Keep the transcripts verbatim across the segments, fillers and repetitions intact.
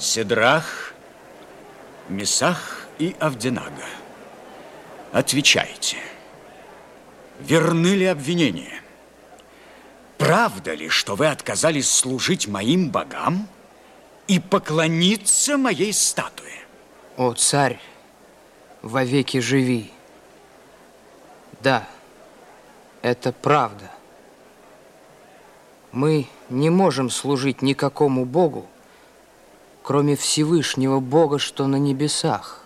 Сидрах, Месах и Авденага, отвечайте, верны ли обвинения? Правда ли, что вы отказались служить моим богам и поклониться моей статуе? О, царь, вовеки живи. Да, это правда. Мы не можем служить никакому богу, кроме Всевышнего Бога, что на небесах.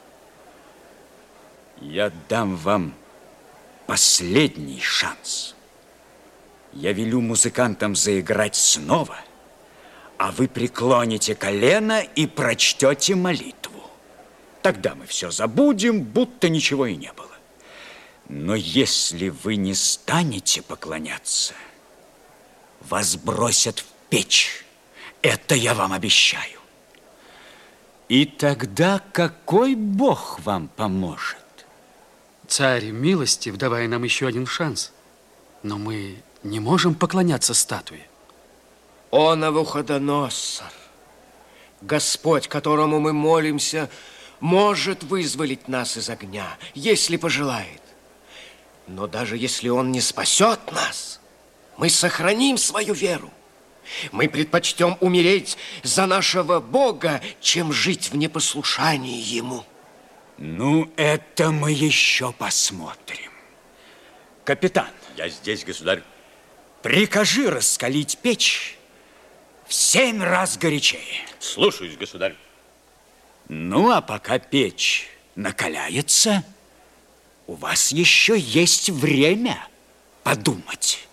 Я дам вам последний шанс. Я велю музыкантам заиграть снова, а вы преклоните колено и прочтете молитву. Тогда мы все забудем, будто ничего и не было. Но если вы не станете поклоняться, вас бросят в печь. Это я вам обещаю. И тогда какой бог вам поможет? Царь милостив, давая нам еще один шанс. Но мы не можем поклоняться статуе. О, Навуходоносор, Господь, которому мы молимся, может вызволить нас из огня, если пожелает. Но даже если Он не спасет нас, мы сохраним свою веру. Мы предпочтем умереть за нашего Бога, чем жить в непослушании Ему. Ну, это мы еще посмотрим. Капитан. Я здесь, государь. Прикажи раскалить печь в семь раз горячее. Слушаюсь, государь. Ну, а пока печь накаляется, у вас еще есть время подумать.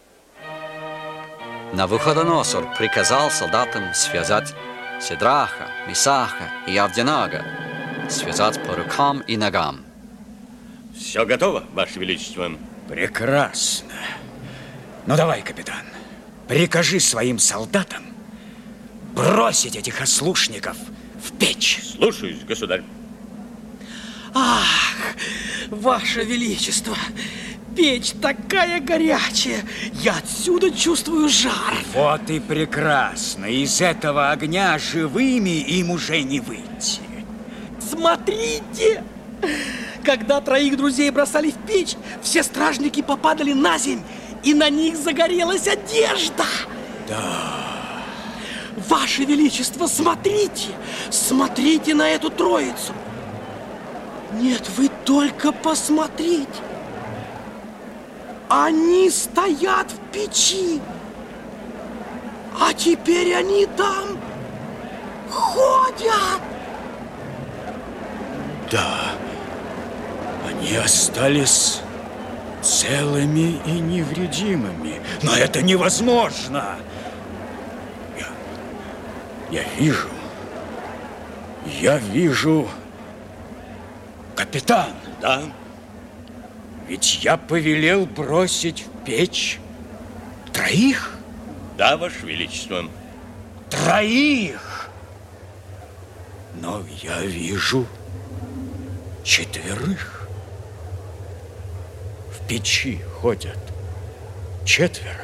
Навуходоносор приказал солдатам связать Сидраха, Месаха и Авденага, связать по рукам и ногам. Все готово, Ваше Величество. Прекрасно. Ну, давай, капитан, прикажи своим солдатам бросить этих ослушников в печь. Слушаюсь, государь. Ах, Ваше Величество, печь такая горячая, я отсюда чувствую жар. Вот и прекрасно. Из этого огня живыми им уже не выйти. Смотрите! Когда троих друзей бросали в печь, все стражники попадали на земь, и на них загорелась одежда. Да. Ваше Величество, смотрите! Смотрите на эту троицу! Нет, вы только посмотрите! Они стоят в печи, а теперь они там ходят. Да, они остались целыми и невредимыми. Но это невозможно. Я, я вижу, я вижу... Капитан. Да? Ведь я повелел бросить в печь троих? Да, Ваше Величество. Троих! Но я вижу четверых. В печи ходят четверо.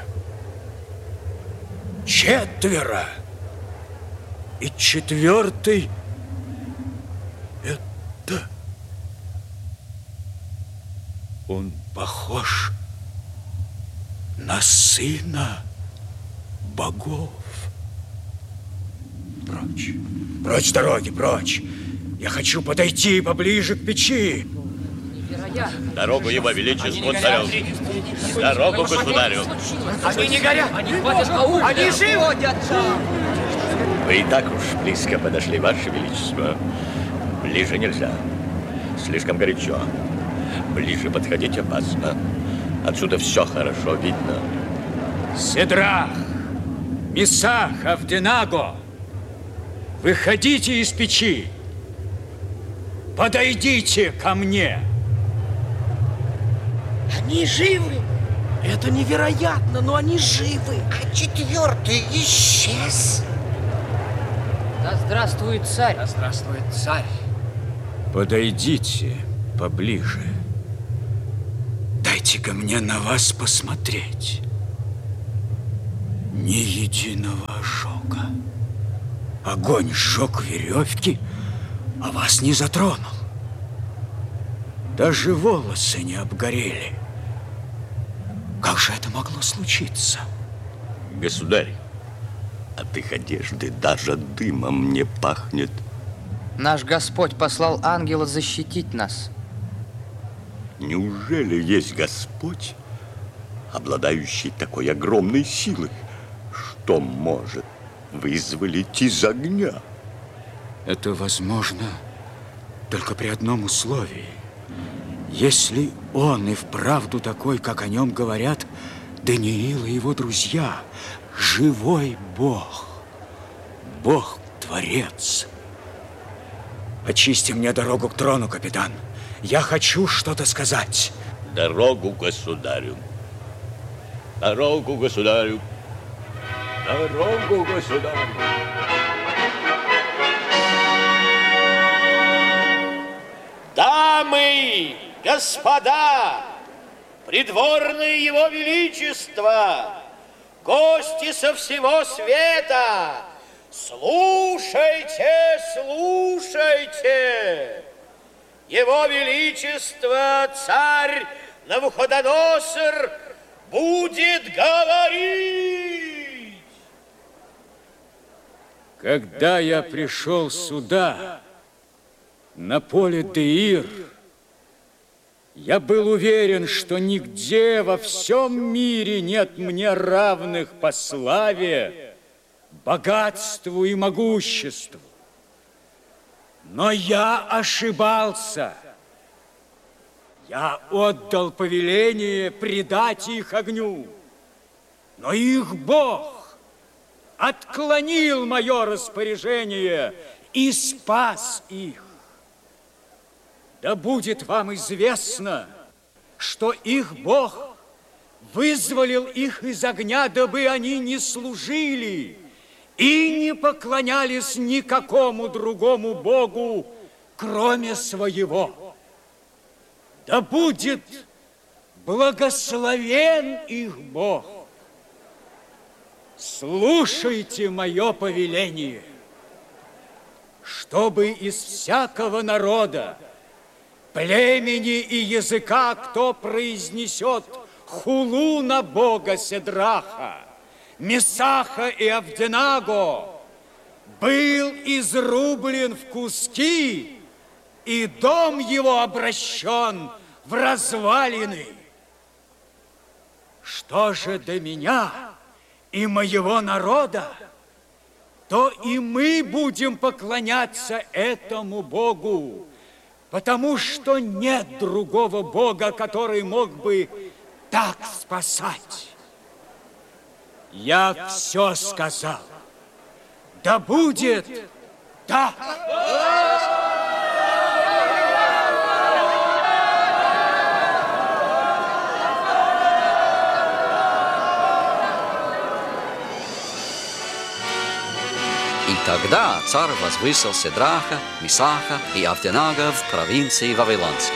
Четверо! И четвертый — это... Он похож на сына богов. Прочь, прочь с дороги, прочь. Я хочу подойти поближе к печи. Дорогу Его Величеству царю. Дорогу государю. Они не горят. Они ходят по улице. Они живы. Вы и так уж близко подошли, Ваше Величество. Ближе нельзя. Слишком горячо. Ближе подходить опасно. Отсюда все хорошо видно. Сидрах, Месах, Авденаго, выходите из печи. Подойдите ко мне. Они живы. Это невероятно, но они живы. А четвертый исчез. Да здравствует царь. Да здравствует царь. Подойдите поближе. Дайте-ка мне на вас посмотреть. Ни единого ожога. Огонь сжег веревки, а вас не затронул. Даже волосы не обгорели. Как же это могло случиться? Государь, от их одежды даже дымом не пахнет. Наш Господь послал ангела защитить нас. Неужели есть Господь, обладающий такой огромной силой, что может вызволить из огня? Это возможно только при одном условии. Если он и вправду такой, как о нем говорят Даниил и его друзья, живой Бог, Бог-творец. Очисти мне дорогу к трону, капитан. Я хочу что-то сказать. Дорогу государю. Дорогу государю. Дорогу государю. Дамы, господа, придворные его величества, гости со всего света, слушайте, слушайте. Его величество, царь Навуходоносор, будет говорить. Когда я пришел сюда, на поле Деир, я был уверен, что нигде во всем мире нет мне равных по славе, богатству и могуществу. Но я ошибался. Я отдал повеление предать их огню, но их Бог отклонил мое распоряжение и спас их. Да будет вам известно, что их Бог вызволил их из огня, дабы они не служили и не поклонялись никакому другому Богу, кроме своего. Да будет благословен их Бог. Слушайте мое повеление, чтобы из всякого народа, племени и языка, кто произнесет хулу на Бога Седраха, Месаха и Авденаго, был изрублен в куски, и дом его обращен в развалины. Что же до меня и моего народа, то и мы будем поклоняться этому Богу, потому что нет другого Бога, который мог бы так спасать. Я все сказал. Да будет так. И тогда царь возвысил Седраха, Месаха и Авденага в провинции Вавилонской.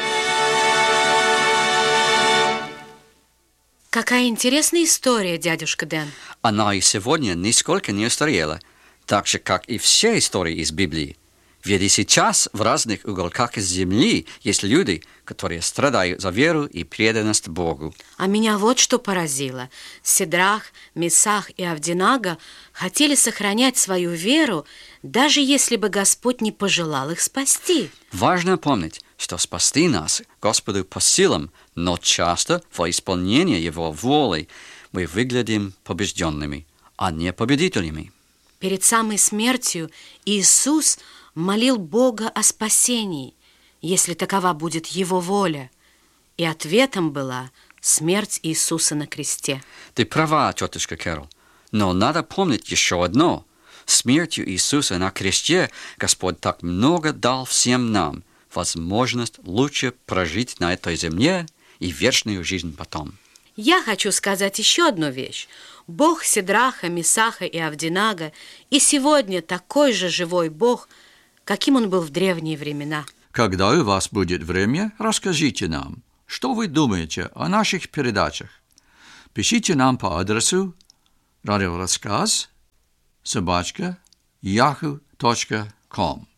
Какая интересная история, дядюшка Дэн. Она и сегодня нисколько не устарела, так же, как и все истории из Библии. Ведь и сейчас в разных уголках земли есть люди, которые страдают за веру и преданность Богу. А меня вот что поразило. Седрах, Месах и Авденага хотели сохранять свою веру, даже если бы Господь не пожелал их спасти. Важно помнить, что спасти нас Господу по силам, но часто во исполнение Его воли мы выглядим побежденными, а не победителями. Перед самой смертью Иисус молил Бога о спасении, если такова будет Его воля. И ответом была смерть Иисуса на кресте. Ты права, тетушка Кэрол, но надо помнить еще одно. Смертью Иисуса на кресте Господь так много дал всем нам возможность лучше прожить на этой земле и вечную жизнь потом. Я хочу сказать еще одну вещь. Бог Седраха, Месаха и Авденага и сегодня такой же живой Бог, каким он был в древние времена. Когда у вас будет время, расскажите нам, что вы думаете о наших передачах. Пишите нам по адресу радиорассказ собака яху точка ком.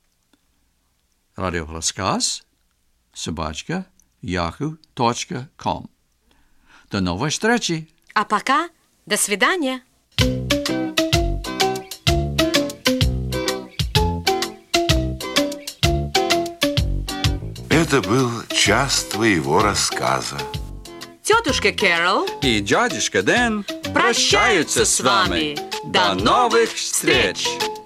Радиорассказ собачка яху точка ком. До новой встречи! А пока до свидания! Это был час твоего рассказа. Тетушка Кэрол и дядюшка Дэн прощаются с вами. До новых встреч!